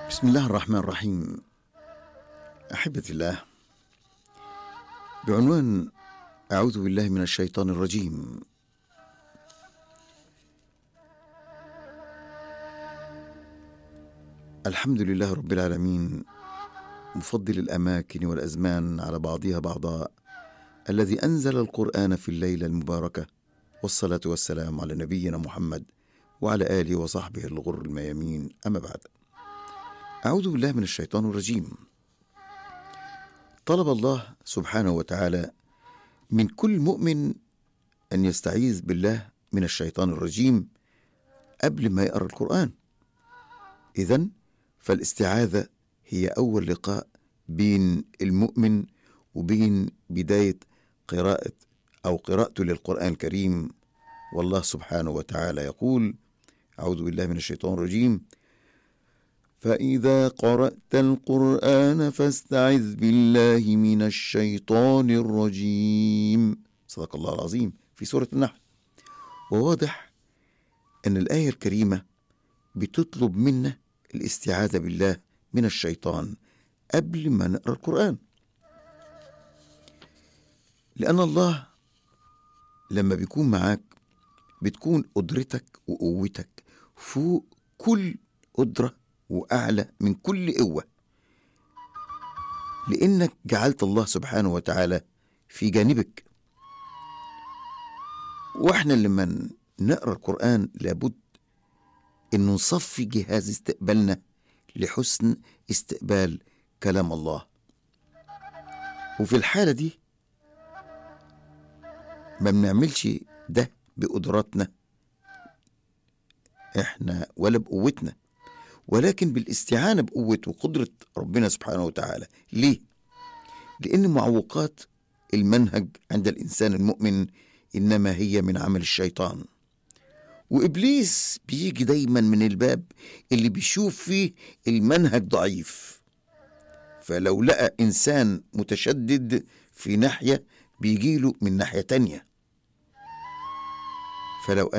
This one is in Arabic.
بسم الله الرحمن الرحيم. أحبتي الله، بعنوان أعوذ بالله من الشيطان الرجيم. الحمد لله رب العالمين، مفضل الأماكن والأزمان على بعضها بعضا، الذي أنزل القرآن في الليلة المباركة، والصلاة والسلام على نبينا محمد وعلى آله وصحبه الغر الميامين. أما بعد، أعوذ بالله من الشيطان الرجيم. طلب الله سبحانه وتعالى من كل مؤمن أن يستعيذ بالله من الشيطان الرجيم قبل ما يقرأ القرآن. إذن فالاستعاذة هي أول لقاء بين المؤمن وبين بداية قراءته للقرآن الكريم. والله سبحانه وتعالى يقول: أعوذ بالله من الشيطان الرجيم: فإذا قرأت القرآن فاستعذ بالله من الشيطان الرجيم. صدق الله العظيم في سورة النحل. وواضح أن الآية الكريمة بتطلب منا الاستعاذة بالله من الشيطان قبل ما نقرأ القرآن، لأن الله لما بيكون معاك بتكون قدرتك وقوتك فوق كل قدرة وأعلى من كل قوة، لأنك جعلت الله سبحانه وتعالى في جانبك. وإحنا لما نقرأ القرآن لابد أن نصفي جهاز استقبالنا لحسن استقبال كلام الله. وفي الحالة دي ما بنعملش ده بقدراتنا إحنا ولا بقوتنا، ولكن بالاستعانة بقوة وقدرة ربنا سبحانه وتعالى. ليه؟ لأن معوقات المنهج عند الإنسان المؤمن إنما هي من عمل الشيطان، وإبليس بيجي دايما من الباب اللي بيشوف فيه المنهج ضعيف، فلو لقى إنسان متشدد في ناحية بيجيله من ناحية تانية. فلو